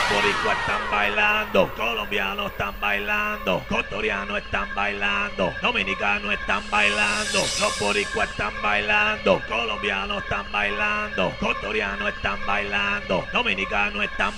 boricuas están bailando, colombianos están bailando, cotorianos están bailando, dominicanos están bailando, los boricuas están bailando, colombianos están bailando, cotorianos están bailando, dominicanos están